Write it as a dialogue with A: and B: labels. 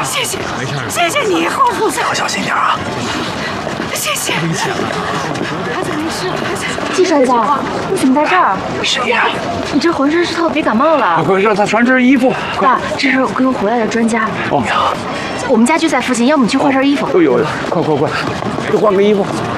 A: 谢谢，
B: 没事，
A: 谢谢你，好菩萨，
C: 要小心点啊！
A: 谢谢。
B: 危险了！
A: 孩子没事，孩子。
D: 季专家，你怎么在这儿？
C: 谁呀？
D: 你这浑身是透，别感冒了。
C: 快让他穿身衣服。
D: 爸，这是刚回来的专家。
C: 哦呀，
D: 我们家就在附近，要不你去换身衣服？
C: 哎呦，快，就换个衣服。